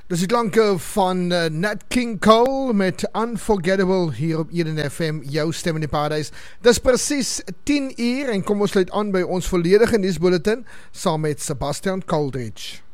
Dis die klanke van Nat King Cole met Unforgettable hier op Eden FM, jou stem in die paradijs. Dis precies 10 uur en kom ons sluit aan by ons volledige nuusbulletin saam met Sebastian Coldridge.